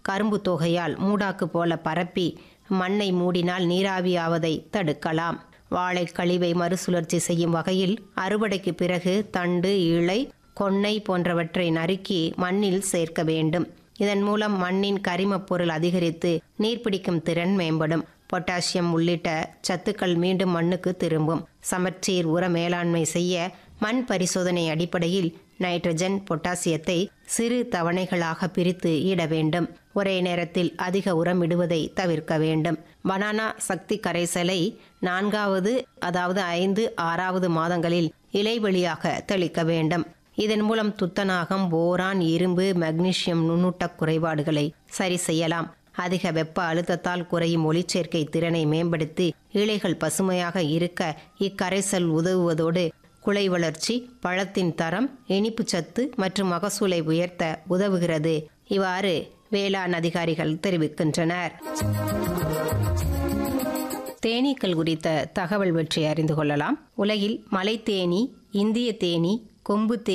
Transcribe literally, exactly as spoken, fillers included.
கரும்பு தொகையால் மூடாக்கு போல பரப்பி மண்ணை மூடினால் நீராவியாவதை தடுக்கலாம். வாழை கழிவை மறுசுழற்சி செய்யும் வகையில் அறுவடைக்கு பிறகு தண்டு, இலை, கொன்னை போன்றவற்றை நறுக்கி மண்ணில் சேர்க்க வேண்டும். இதன் மூலம் மண்ணின் கரிமப் பொருள் அதிகரித்து நீர்பிடிக்கும் திறன் மேம்படும். பொட்டாசியம் உள்ளிட்ட சத்துக்கள் மீண்டும் மண்ணுக்கு திரும்பும். சமச்சீர் உர மேலாண்மை செய்ய மண் பரிசோதனை அடிப்படையில் நைட்ரஜன், பொட்டாசியத்தை சிறு தவணைகளாக பிரித்து இட வேண்டும். ஒரே நேரத்தில் அதிக உரம் இடுவதை தவிர்க்க வேண்டும். பனானா சக்தி கரைசலை நான்காவது அதாவது ஐந்து ஆறாவது மாதங்களில் இலைவெளியாக தெளிக்க வேண்டும். இதன் மூலம் துத்தநாகம், போரான், இரும்பு, மக்னீசியம் நுண்ணூட்ட குறைபாடுகளை சரி செய்யலாம். அதிக வெப்ப அழுத்தத்தால் குறையும் ஒளிச்சேர்க்கை திறனை மேம்படுத்தி இலைகள் பசுமையாக இருக்க இக்கரைசல் உதவுவதோடு குலை வளர்ச்சி, பழத்தின் தரம், இனிப்பு சத்து மற்றும் மகசூலை உயர்த்த உதவுகிறது. இவ்வாறு வேளாண் அதிகாரிகள் தெரிவிக்கின்றனர். தேனீக்கள் குறித்த தகவல் பற்றி அறிந்து கொள்ளலாம். உலகில் மலை தேனி, இந்திய தேனி, கொம்பு தேனி